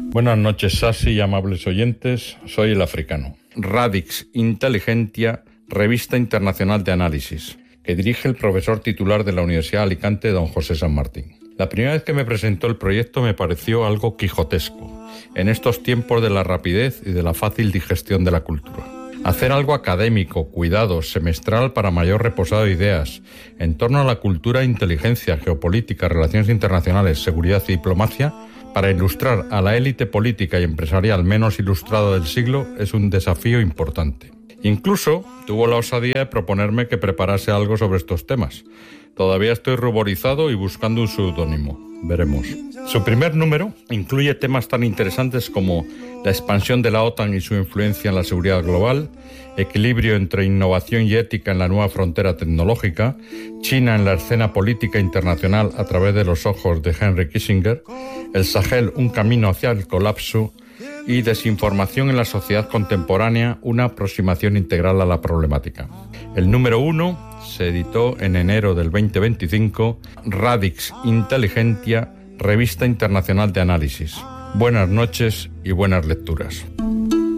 Buenas noches, Sasi y amables oyentes. Soy el africano. Radix Intelligentia, revista internacional de análisis, que dirige el profesor titular de la Universidad de Alicante, don José San Martín. La primera vez que me presentó el proyecto me pareció algo quijotesco, en estos tiempos de la rapidez y de la fácil digestión de la cultura. Hacer algo académico, cuidado, semestral para mayor reposado de ideas, en torno a la cultura, inteligencia, geopolítica, relaciones internacionales, seguridad y diplomacia, para ilustrar a la élite política y empresarial menos ilustrada del siglo, es un desafío importante. Incluso tuvo la osadía de proponerme que preparase algo sobre estos temas. Todavía estoy ruborizado y buscando un seudónimo. Veremos. Su primer número incluye temas tan interesantes como la expansión de la OTAN y su influencia en la seguridad global, equilibrio entre innovación y ética en la nueva frontera tecnológica, China en la escena política internacional a través de los ojos de Henry Kissinger, el Sahel, un camino hacia el colapso, y desinformación en la sociedad contemporánea, una aproximación integral a la problemática. El número 1 se editó en enero del 2025, Radix Intelligentia, revista internacional de análisis. Buenas noches y buenas lecturas.